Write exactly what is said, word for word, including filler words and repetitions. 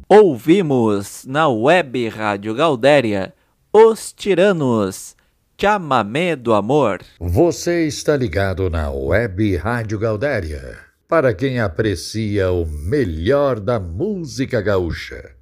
Ouvimos na Web Rádio Gaudéria Os Tiranos, Chamamé do Amor. Você está ligado na Web Rádio Gaudéria, para quem aprecia o melhor da música gaúcha.